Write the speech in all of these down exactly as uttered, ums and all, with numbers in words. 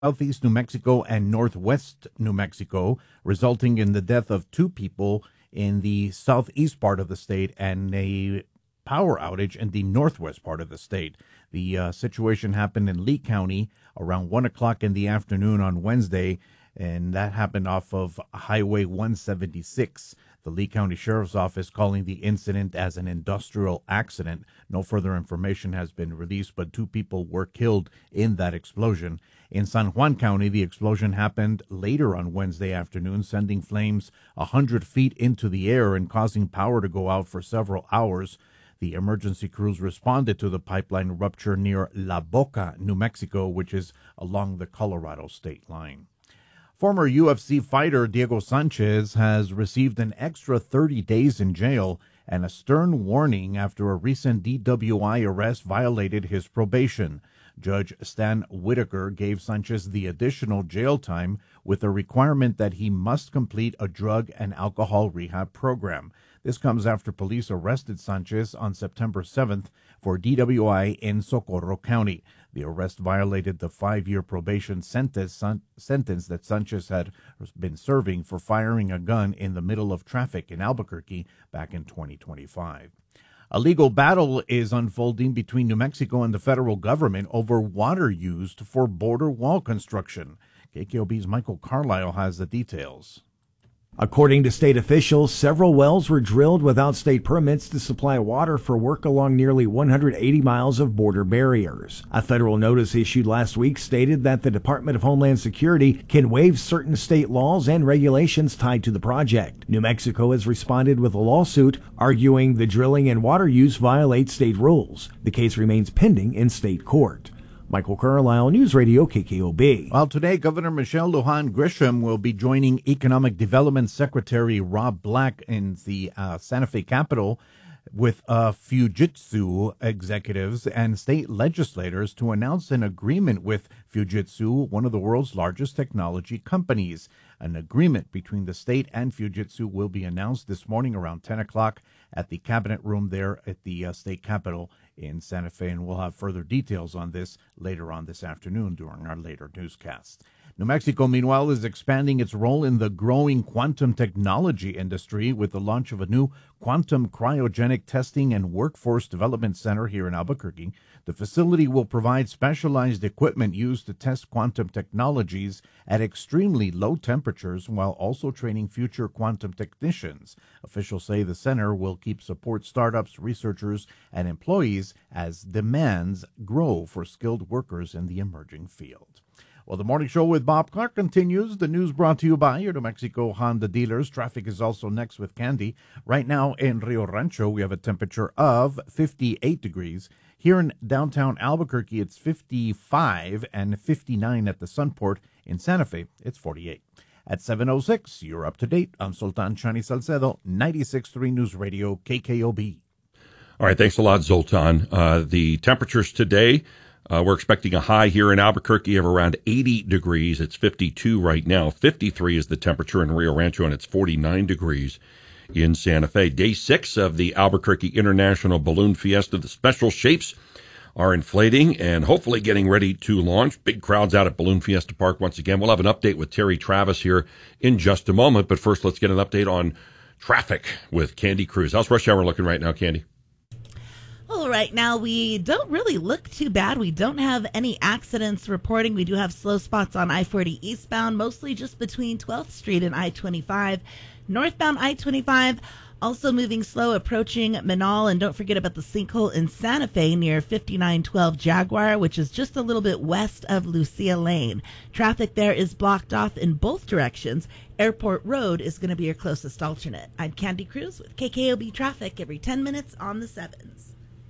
southeast New Mexico and northwest New Mexico, resulting in the death of two people in the southeast part of the state and a power outage in the northwest part of the state. The uh, situation happened in Lee County around one o'clock in the afternoon on Wednesday, and that happened off of Highway one seventy-six. The Lee County Sheriff's Office calling the incident as an industrial accident. No further information has been released, but two people were killed in that explosion. In San Juan County, the explosion happened later on Wednesday afternoon, sending flames one hundred feet into the air and causing power to go out for several hours. The emergency crews responded to the pipeline rupture near La Boca, New Mexico, which is along the Colorado state line. Former U F C fighter Diego Sanchez has received an extra thirty days in jail and a stern warning after a recent D W I arrest violated his probation. Judge Stan Whitaker gave Sanchez the additional jail time with a requirement that he must complete a drug and alcohol rehab program. This comes after police arrested Sanchez on September seventh for D W I in Socorro County. The arrest violated the five-year probation sentence, son, sentence that Sanchez had been serving for firing a gun in the middle of traffic in Albuquerque back in twenty twenty-five. A legal battle is unfolding between New Mexico and the federal government over water used for border wall construction. K K O B's Michael Carlisle has the details. According to state officials, several wells were drilled without state permits to supply water for work along nearly one hundred eighty miles of border barriers. A federal notice issued last week stated that the Department of Homeland Security can waive certain state laws and regulations tied to the project. New Mexico has responded with a lawsuit arguing the drilling and water use violate state rules. The case remains pending in state court. Michael Carlisle, News Radio K K O B. Well, today, Governor Michelle Lujan Grisham will be joining Economic Development Secretary Rob Black in the uh, Santa Fe Capitol with uh, Fujitsu executives and state legislators to announce an agreement with Fujitsu, one of the world's largest technology companies. An agreement between the state and Fujitsu will be announced this morning around ten o'clock at the cabinet room there at the uh, state capitol in Santa Fe, and we'll have further details on this later on this afternoon during our later newscast. New Mexico, meanwhile, is expanding its role in the growing quantum technology industry with the launch of a new quantum cryogenic testing and workforce development center here in Albuquerque. The facility will provide specialized equipment used to test quantum technologies at extremely low temperatures while also training future quantum technicians. Officials say the center will keep support startups, researchers, and employees as demands grow for skilled workers in the emerging field. Well, the morning show with Bob Clark continues. The news brought to you by your New Mexico Honda dealers. Traffic is also next with Candy. Right now in Rio Rancho, we have a temperature of fifty-eight degrees. Here in downtown Albuquerque, it's fifty-five and fifty-nine at the Sunport. In Santa Fe, it's forty-eight. At seven oh six, you're up to date. I'm Sultan Chani Salcedo, ninety-six point three News Radio, K K O B. All right, thanks a lot, Zoltan. Uh, the temperatures today, Uh, we're expecting a high here in Albuquerque of around eighty degrees. It's fifty-two right now. fifty-three is the temperature in Rio Rancho, and it's forty-nine degrees in Santa Fe. Day six of the Albuquerque International Balloon Fiesta. The special shapes are inflating and hopefully getting ready to launch. Big crowds out at Balloon Fiesta Park once again. We'll have an update with Terry Travis here in just a moment. But first, let's get an update on traffic with Candy Cruz. How's rush hour looking right now, Candy? Well, right now we don't really look too bad. We don't have any accidents reporting. We do have slow spots on I forty eastbound, mostly just between twelfth Street and I twenty-five. Northbound I twenty-five, also moving slow, approaching Manal. And don't forget about the sinkhole in Santa Fe near fifty-nine twelve Jaguar, which is just a little bit west of Lucia Lane. Traffic there is blocked off in both directions. Airport Road is going to be your closest alternate. I'm Candy Cruz with K K O B Traffic every ten minutes on the sevens.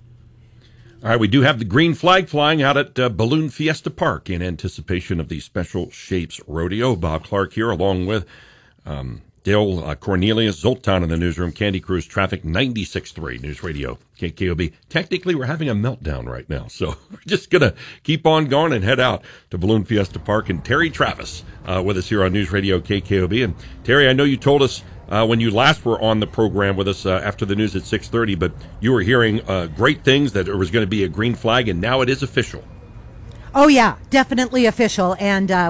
All right, we do have the green flag flying out at uh, Balloon Fiesta Park in anticipation of the Special Shapes Rodeo. Bob Clark here, along with um, Dale uh, Cornelius, Zoltan in the newsroom, Candy Cruz Traffic, ninety-six point three News Radio, K K O B. Technically, we're having a meltdown right now, so we're just going to keep on going and head out to Balloon Fiesta Park. And Terry Travis uh, with us here on News Radio, K K O B. And Terry, I know you told us Uh, when you last were on the program with us uh, after the news at six thirty, but you were hearing uh, great things that there was going to be a green flag, and now it is official. Oh, yeah, definitely official. And uh,